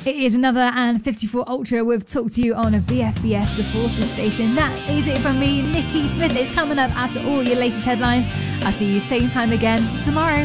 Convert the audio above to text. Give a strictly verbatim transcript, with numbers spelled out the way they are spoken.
It is another and fifty-four Ultra with Talk to You on a B F B S, the Forces station. That is it from me, Nikki Smith. It's coming up after all your latest headlines. I'll see you same time again tomorrow.